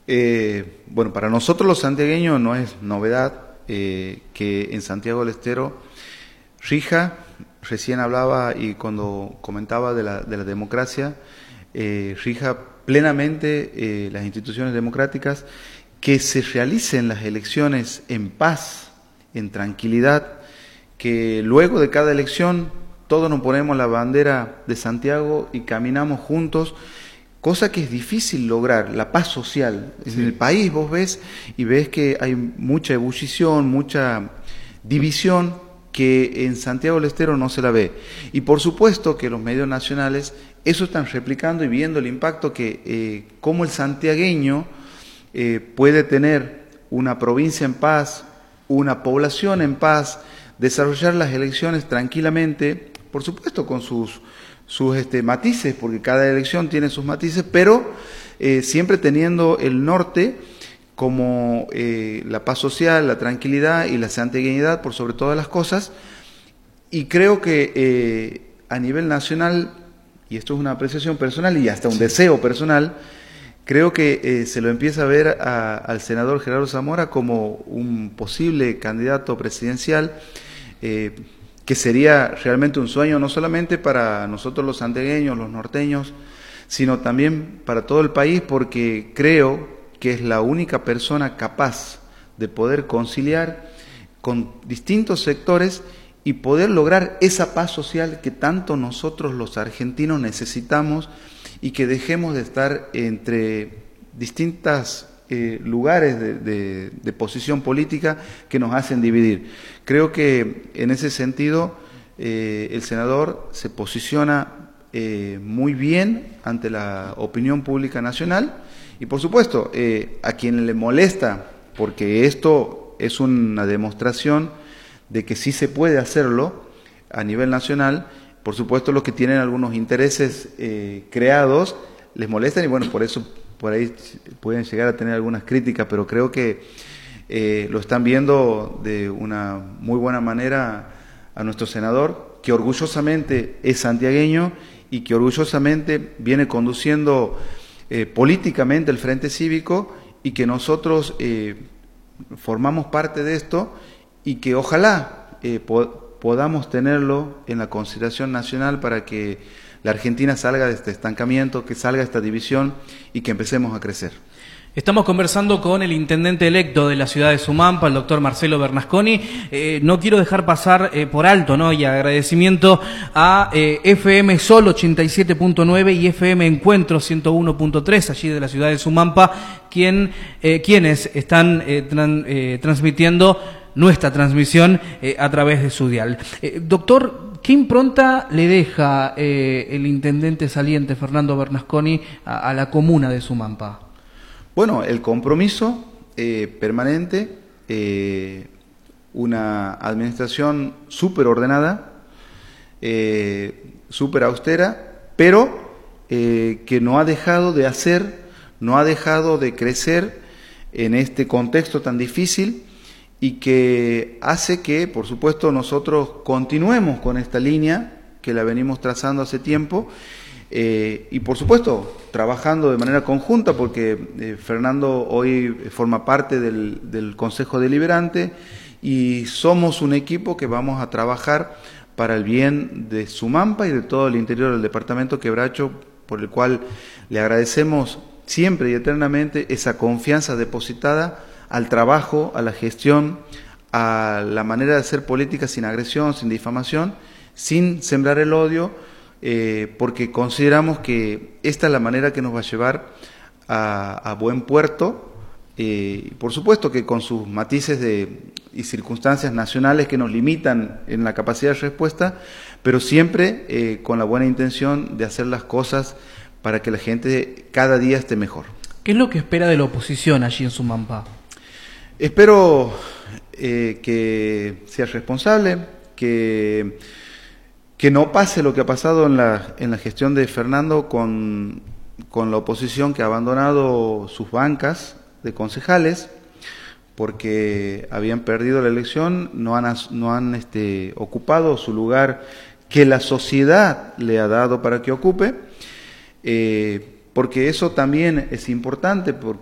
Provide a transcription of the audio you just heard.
Bueno, para nosotros los santiagueños no es novedad que en Santiago del Estero rija, recién hablaba y cuando comentaba de la democracia, rija plenamente las instituciones democráticas, que se realicen las elecciones en paz, en tranquilidad, que luego de cada elección todos nos ponemos la bandera de Santiago y caminamos juntos, cosa que es difícil lograr, la paz social. Sí. En el país vos ves y ves que hay mucha ebullición, mucha división, que en Santiago del Estero no se la ve. Y por supuesto que los medios nacionales eso están replicando y viendo el impacto que cómo el santiagueño puede tener una provincia en paz, una población en paz, desarrollar las elecciones tranquilamente, por supuesto con sus matices, porque cada elección tiene sus matices, pero siempre teniendo el norte como la paz social, la tranquilidad y la santiagueñidad por sobre todas las cosas. Y creo que a nivel nacional, y esto es una apreciación personal y hasta un deseo personal, creo que se lo empieza a ver al senador Gerardo Zamora como un posible candidato presidencial, que sería realmente un sueño no solamente para nosotros los santiagueños, los norteños, sino también para todo el país, porque creo que es la única persona capaz de poder conciliar con distintos sectores y poder lograr esa paz social que tanto nosotros los argentinos necesitamos, y que dejemos de estar entre distintas lugares de posición política que nos hacen dividir. Creo que en ese sentido el senador se posiciona muy bien ante la opinión pública nacional, y por supuesto a quien le molesta, porque esto es una demostración de que sí se puede hacerlo a nivel nacional. Por supuesto, los que tienen algunos intereses creados les molestan, y bueno, por eso por ahí pueden llegar a tener algunas críticas, pero creo que lo están viendo de una muy buena manera a nuestro senador, que orgullosamente es santiagueño y que orgullosamente viene conduciendo políticamente el Frente Cívico, y que nosotros formamos parte de esto, y que ojalá podamos tenerlo en la consideración nacional para que la Argentina salga de este estancamiento, que salga de esta división y que empecemos a crecer. Estamos conversando con el intendente electo de la ciudad de Sumampa, el doctor Marcelo Bernasconi. No quiero dejar pasar por alto, ¿no? Y agradecimiento a FM Sol 87.9 y FM Encuentro 101.3, allí de la ciudad de Sumampa, quienes están transmitiendo nuestra transmisión a través de su dial. Doctor, ¿qué impronta le deja el intendente saliente Fernando Bernasconi a la comuna de Sumampa? Bueno, el compromiso permanente, una administración súper ordenada, súper austera, pero que no ha dejado de hacer, no ha dejado de crecer en este contexto tan difícil, y que hace que, por supuesto, nosotros continuemos con esta línea que la venimos trazando hace tiempo, y por supuesto trabajando de manera conjunta, porque Fernando hoy forma parte del Consejo Deliberante, y somos un equipo que vamos a trabajar para el bien de Sumampa y de todo el interior del departamento Quebracho, por el cual le agradecemos siempre y eternamente esa confianza depositada al trabajo, a la gestión, a la manera de hacer política sin agresión, sin difamación, sin sembrar el odio, porque consideramos que esta es la manera que nos va a llevar a buen puerto, por supuesto que con sus matices y circunstancias nacionales que nos limitan en la capacidad de respuesta, pero siempre con la buena intención de hacer las cosas para que la gente cada día esté mejor. ¿Qué es lo que espera de la oposición allí en Sumampa? Espero que sea responsable, que no pase lo que ha pasado en la gestión de Fernando con la oposición, que ha abandonado sus bancas de concejales porque habían perdido la elección, no han ocupado su lugar que la sociedad le ha dado para que ocupe, porque eso también es importante,